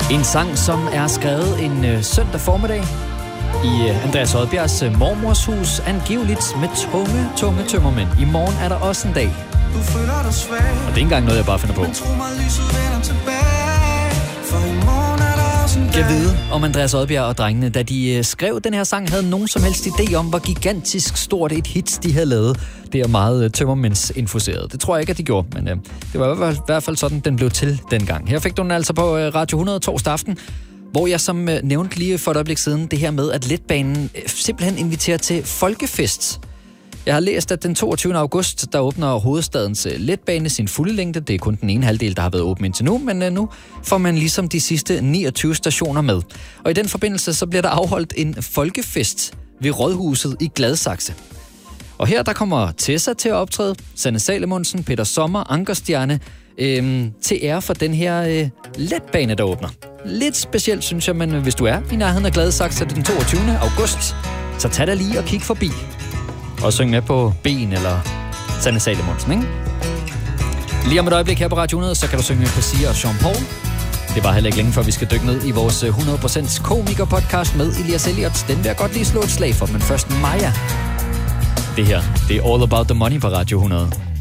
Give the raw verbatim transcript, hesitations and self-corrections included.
En sang, som er skrevet en øh, søndag formiddag i øh, Andreas Odbjergs øh, mormors hus, angiveligt med tunge, tunge tømmermænd. I morgen er der også en dag. Og det er ikke engang noget, jeg bare finder på. Jeg ved om Andreas Odbjerg og drengene, da de øh, skrev den her sang, havde nogen som helst idé om, hvor gigantisk stort et hit de havde lavet. Det er meget øh, tømmermændsinfuseret. Det tror jeg ikke, at de gjorde, men øh, det var i hvert fald sådan, den blev til dengang. Her fik du den altså på øh, Radio hundrede torsdag aften, hvor jeg som øh, nævnte lige for et øjeblik siden, det her med, at Letbanen øh, simpelthen inviterer til folkefest. Jeg har læst, at den toogtyvende august, der åbner hovedstadens letbane sin fulde længde. Det er kun den ene halvdel, der har været åben indtil nu, men nu får man ligesom de sidste niogtyve stationer med. Og i den forbindelse, så bliver der afholdt en folkefest ved Rådhuset i Gladsaxe. Og her, der kommer Tessa til at optræde, Sanne Salomonsen, Peter Sommer, Ankerstjerne, øhm, til ære for den her øh, letbane, der åbner. Lidt specielt, synes jeg, men hvis du er i nærheden af Gladsaxe den toogtyvende august, så tag dig lige og kig forbi. Og syng med på Ben eller Sanne Salomonsen, ikke? Lige om et øjeblik her på Radio hundrede, så kan du synge med på Sia og Jean Paul. Det var heller ikke længe, før vi skal dykke ned i vores hundrede procent komiker-podcast med Elias Elliot. Den vil jeg godt lige slå et slag for, men først Maja. Det her, det er All About the Money på Radio hundrede.